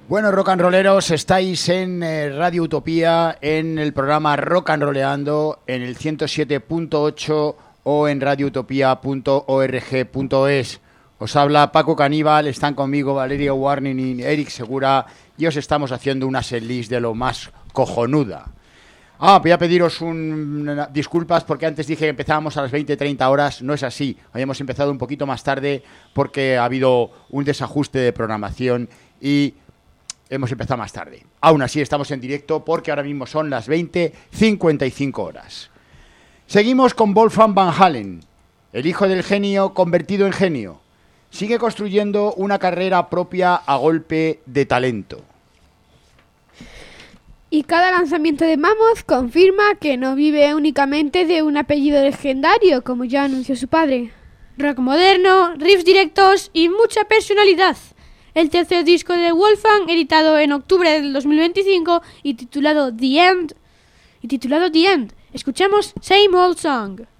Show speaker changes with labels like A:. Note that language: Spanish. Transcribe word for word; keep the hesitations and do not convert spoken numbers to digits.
A: Bueno, rock and rolleros, estáis en eh, Radio Utopía, en el programa Rock and Rolleando, en el ciento siete punto ocho o en radio utopía punto org punto es. Os habla Paco Caníbal, están conmigo Valeria Warning y Eric Segura, y os estamos haciendo una setlist de lo más cojonuda. Ah, voy a pediros un, disculpas porque antes dije que empezábamos a las veinte treinta horas, no es así, habíamos empezado un poquito más tarde porque ha habido un desajuste de programación y hemos empezado más tarde. Aún así estamos en directo porque ahora mismo son las veinte cincuenta y cinco horas. Seguimos con Wolfgang Van Halen, el hijo del genio convertido en genio. Sigue construyendo una carrera propia a golpe de talento.
B: Y cada lanzamiento de Mammoth confirma que no vive únicamente de un apellido legendario, como ya anunció su padre.
C: Rock moderno, riffs directos y mucha personalidad. El tercer disco de Wolfgang, editado en octubre del dos mil veinticinco y titulado The End. Y titulado The End. Escuchamos Same Old Song.